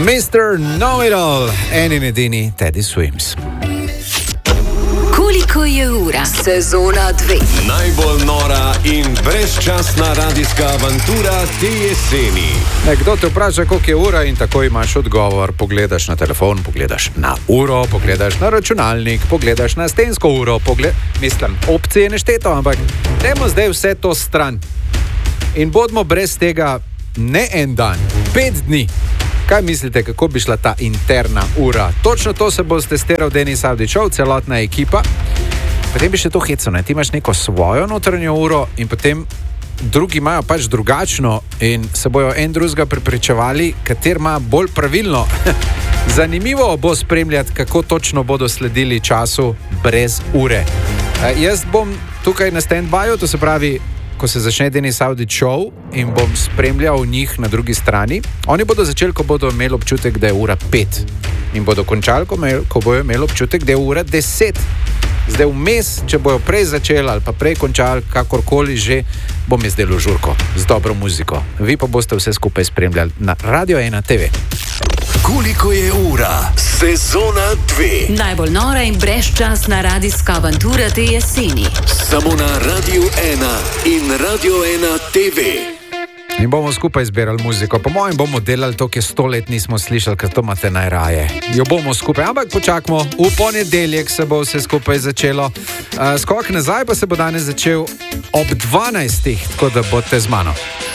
Mr. Know-It-All, en in edini Teddy Swims. Koliko je ura? Sezona 2. Najbolj nora in brezčasna radijska avantura te jeseni. Nekdo te vpraša, koliko je ura in tako imaš odgovor. Pogledaš na telefon, pogledaš na uro, pogledaš na računalnik, pogledaš na stensko uro, mislim, opcije nešteto, ampak dajmo zdaj vse to stran. In bodimo brez tega ne en dan, 5 dni. Kaj mislite, kako bi šla ta interna ura? Točno to se bo testiral Denis Avdićov, celotna ekipa. Potem bi še to heco, ne? Ti imaš neko svojo notranjo uro in potem drugi imajo pač drugačno in se bojo en drugega prepričevali, kater ima bolj pravilno. Zanimivo bo spremljati, kako točno bodo sledili času brez ure. Jaz bom tukaj na stand-byu, to se pravi, ko se začne Denis Avdićov in bom spremljal njih na drugi strani. Oni bodo začeli, ko bodo imeli občutek, da je ura 5. In bodo končali, ko bojo imeli občutek, da je ura 10. Zdaj vmes, če bojo prej začeli ali pa prej končali, kakorkoli že, bom izdelal žurko z dobro muziko. Vi pa boste vse skupaj spremljali na Radio 1 TV. Koliko je ura? Sezona 2. Najbolj nora in brezčasna radijska avantura te jeseni. Samo na Radio 1 in Radio 1 TV. In bomo skupaj zbirali muziko. Po mojem bomo delali to, ki 100 let nismo slišali, ker to imate najraje. Jo bomo skupaj, ampak počakamo. V ponedeljek se bo vse skupaj začelo. Skok nazaj pa se bo danes začel ob 12. Tako da boste z mano.